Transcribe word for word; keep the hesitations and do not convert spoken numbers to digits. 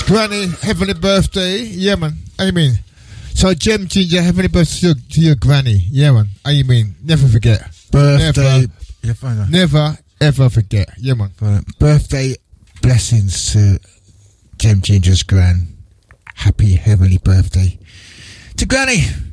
Granny, heavenly birthday. Yeah, man. Amen. So, Gem Ginger, heavenly birthday to your, to your granny. Yeah, man. Amen. Never forget. Birthday. Never, yeah, never ever forget. Yeah, man. Birthday blessings to Gem Ginger's gran. Happy heavenly birthday to Granny.